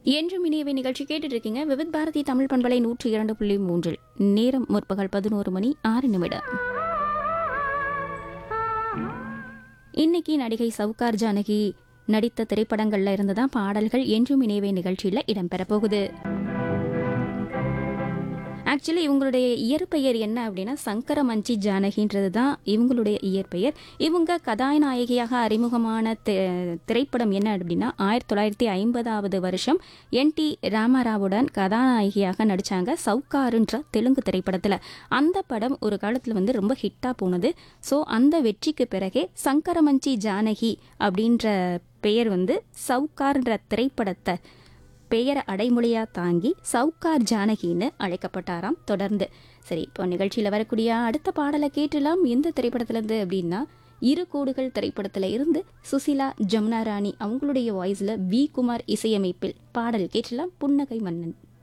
என்றும் இனியவை நிகழ்ச்சி கேட்டுட்டு இருக்கீங்க. விவித் பாரதி தமிழ் பண்பலை 102.3. நேரம் முற்பகல் 11:06. இன்னைக்கு நடிகை சவுகார் ஜானகி நடித்த திரைப்படங்கள்ல இருந்து தான் பாடல்கள் என்றும் இனியவை நிகழ்ச்சியில இடம்பெற போகுது. ஆக்சுவலி இவங்களுடைய இயற்பெயர் என்ன அப்படின்னா சங்கரமஞ்சி ஜானகின்றது தான் இவங்களுடைய இயற்பெயர். இவங்க கதாநாயகியாக அறிமுகமான திரைப்படம் என்ன அப்படின்னா 1950 வருஷம் NT ராமராவுடன் கதாநாயகியாக நடித்தாங்க சவுகாருன்ற தெலுங்கு திரைப்படத்தில். அந்த படம் ஒரு காலத்தில் ரொம்ப ஹிட்டாக போனது. ஸோ அந்த வெற்றிக்கு பிறகே சங்கரமஞ்சி ஜானகி அப்படின்ற பெயர் சவுகார்ன்ற திரைப்படத்தை பெயரை அடைமொழியா தாங்கி சவுகார் ஜானகின்னு அழைக்கப்பட்டாராம் தொடர்ந்து. சரி, இப்போ நிகழ்ச்சியில் வரக்கூடிய அடுத்த பாடலை கேட்டலாம். எந்த திரைப்படத்திலேருந்து அப்படின்னா இரு கோடுகள் திரைப்படத்தில் இருந்து சுசிலா ஜமுனா ராணி அவங்களுடைய வாய்ஸில் வி குமார் இசையமைப்பில் பாடல் கேட்டலாம். புன்னகை மன்னன்.